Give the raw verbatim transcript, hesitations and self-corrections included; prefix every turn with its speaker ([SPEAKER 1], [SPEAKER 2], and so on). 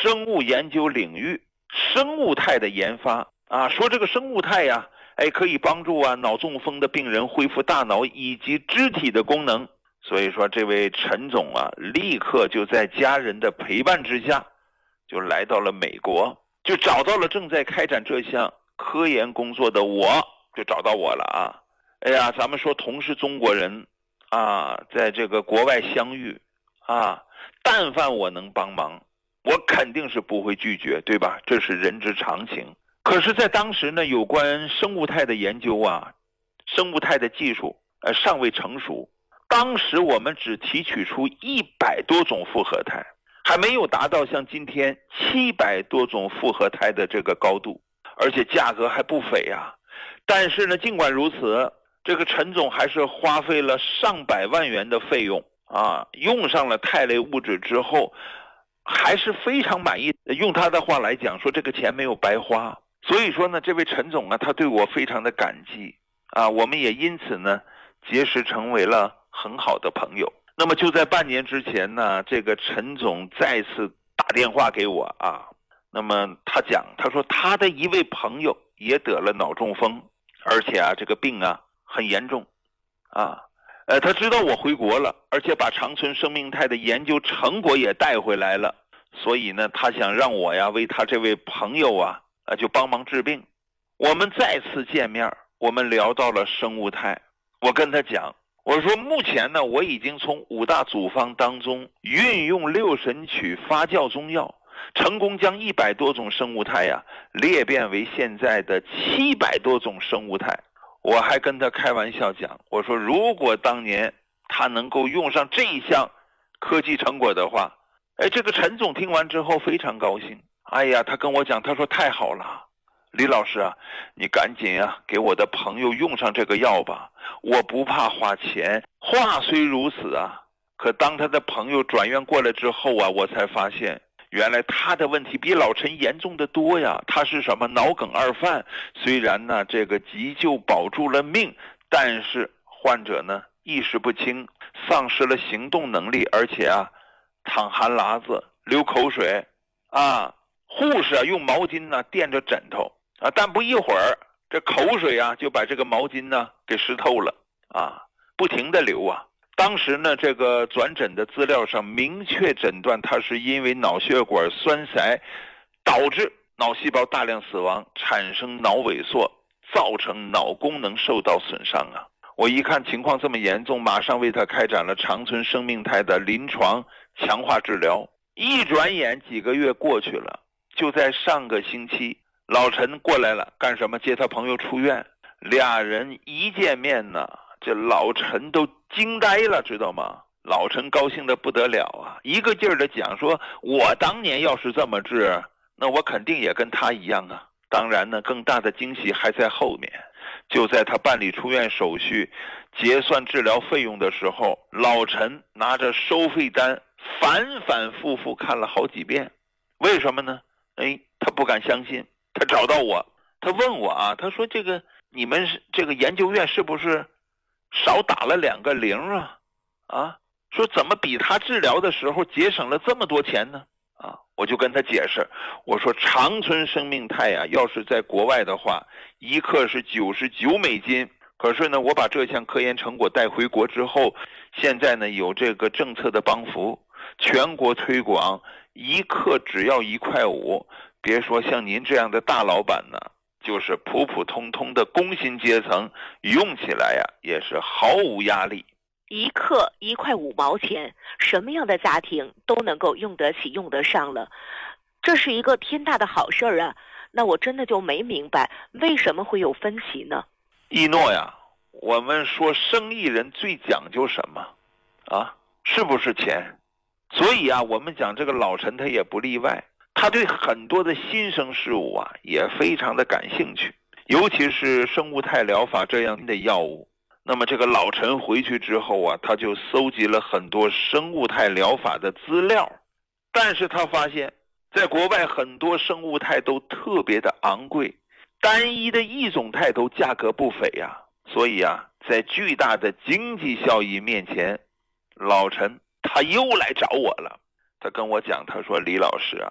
[SPEAKER 1] 生物研究领域生物肽的研发啊，说这个生物肽呀，哎，可以帮助啊脑中风的病人恢复大脑以及肢体的功能。所以说这位陈总啊，立刻就在家人的陪伴之下，就来到了美国，就找到了正在开展这项科研工作的我，就找到我了啊。哎呀，咱们说同是中国人啊，在这个国外相遇啊，但凡我能帮忙，我肯定是不会拒绝，对吧？这是人之常情。可是在当时呢，有关生物肽的研究啊，生物肽的技术呃尚未成熟，当时我们只提取出一百多种复合肽，还没有达到像今天七百多种复合肽的这个高度，而且价格还不菲啊。但是呢，尽管如此，这个陈总还是花费了上百万元的费用啊，用上了肽类物质之后，还是非常满意。用他的话来讲，说这个钱没有白花。所以说呢，这位陈总啊，他对我非常的感激啊，我们也因此呢结识成为了很好的朋友。那么就在半年之前呢，这个陈总再次打电话给我啊，那么他讲，他说他的一位朋友也得了脑中风，而且啊这个病啊很严重啊，呃他知道我回国了，而且把长存生命肽的研究成果也带回来了，所以呢他想让我呀为他这位朋友啊呃就帮忙治病。我们再次见面，我们聊到了生物肽。我跟他讲，我说目前呢我已经从五大组方当中运用六神曲发酵中药，成功将一百多种生物肽呀裂变为现在的七百多种生物肽。我还跟他开玩笑讲，我说如果当年他能够用上这一项科技成果的话，哎，这个陈总听完之后非常高兴。哎呀，他跟我讲，他说太好了，李老师啊，你赶紧啊给我的朋友用上这个药吧，我不怕花钱。话虽如此啊，可当他的朋友转院过来之后啊，我才发现原来他的问题比老陈严重的多呀。他是什么脑梗二犯，虽然呢这个急救保住了命，但是患者呢意识不清，丧失了行动能力，而且啊淌汗喇子流口水啊，护士啊用毛巾呢垫着枕头啊，但不一会儿这口水啊就把这个毛巾呢给湿透了啊，不停的流啊。当时呢这个转诊的资料上明确诊断他是因为脑血管栓塞导致脑细胞大量死亡，产生脑萎缩，造成脑功能受到损伤啊。我一看情况这么严重，马上为他开展了长存生命肽的临床强化治疗。一转眼几个月过去了，就在上个星期，老陈过来了，干什么？接他朋友出院。俩人一见面呢，这老陈都惊呆了，知道吗？老陈高兴的不得了啊，一个劲儿的讲说，我当年要是这么治，那我肯定也跟他一样啊。当然呢，更大的惊喜还在后面。就在他办理出院手续、结算治疗费用的时候，老陈拿着收费单反反复复看了好几遍。为什么呢？哎，他不敢相信。他找到我，他问我啊，他说这个你们这个研究院是不是少打了两个零啊？啊，说怎么比他治疗的时候节省了这么多钱呢？啊，我就跟他解释，我说长存生命肽呀、啊，要是在国外的话，一克是九十九美金。可是呢，我把这项科研成果带回国之后，现在呢有这个政策的帮扶，全国推广，一克只要一块五。别说像您这样的大老板呢，就是普普通通的工薪阶层，用起来呀、啊、也是毫无压力。
[SPEAKER 2] 一克一块五毛钱，什么样的家庭都能够用得起用得上了，这是一个天大的好事儿啊！那我真的就没明白为什么会有分歧呢？
[SPEAKER 1] 一诺呀，我们说生意人最讲究什么啊？是不是钱？所以啊，我们讲这个老陈他也不例外，他对很多的新生事物啊也非常的感兴趣，尤其是生物肽疗法这样的药物。那么这个老陈回去之后啊，他就搜集了很多生物肽疗法的资料，但是他发现在国外很多生物肽都特别的昂贵，单一的一种肽都价格不菲呀、啊。所以啊，在巨大的经济效益面前，老陈他又来找我了。他跟我讲，他说李老师啊，